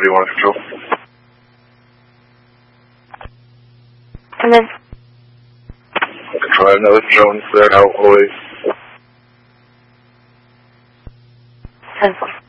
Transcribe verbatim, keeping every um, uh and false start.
do you want to control? And then? Control, I have another control there now, always. ten four.